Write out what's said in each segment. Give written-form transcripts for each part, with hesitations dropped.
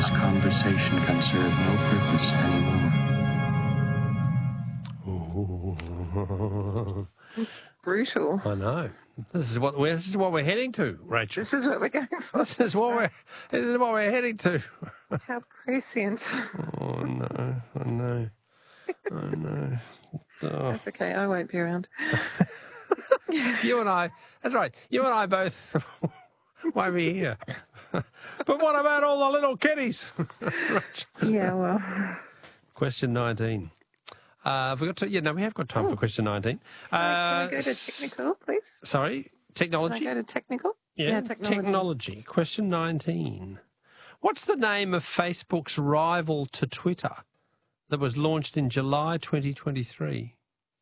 This conversation can serve no purpose anymore. It's brutal. I know. This is what we're heading to, Rachel. This is what we're going for. This is what we're heading to. How prescient. Oh no! I know. Oh. That's okay. I won't be around. You and I. That's right. You and I both won't be here. But what about all the little kiddies? Yeah. Well. Question 19. Have we got to? Yeah, no, we have got time for question 19. Can I go to technical, please? Sorry, technology. Can I go to technical? Yeah, technology. Question 19. What's the name of Facebook's rival to Twitter that was launched in July 2023?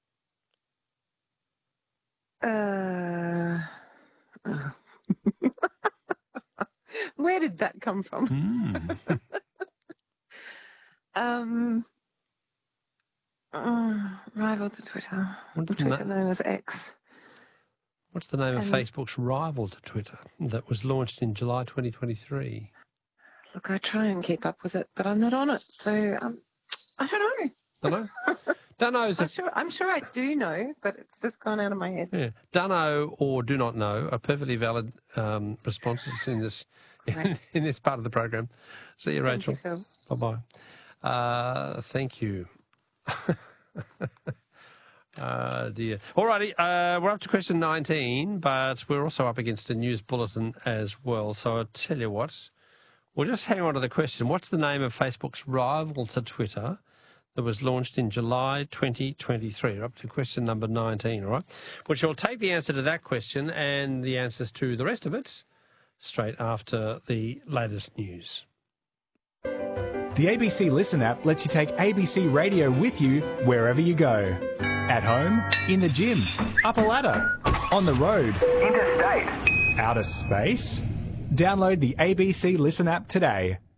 Where did that come from? Rival to Twitter. Twitter known as X. What's the name of Facebook's rival to Twitter that was launched in July 2023? Look, I try and keep up with it, but I'm not on it, so I don't know. Don't know. Don't know. I'm sure I do know, but it's just gone out of my head. Yeah, don't know or do not know are perfectly valid responses in this in this part of the program. See you, Rachel. Thank you, Phil. Bye-bye. Thank you. Dear. All righty, we're up to question 19, but we're also up against a news bulletin as well. So I'll tell you what, we'll just hang on to the question. What's the name of Facebook's rival to Twitter that was launched in July 2023? We're up to question number 19, all right? Which will take the answer to that question and the answers to the rest of it straight after the latest news. The ABC Listen app lets you take ABC Radio with you wherever you go. At home, in the gym, up a ladder, on the road, interstate, outer space. Download the ABC Listen app today.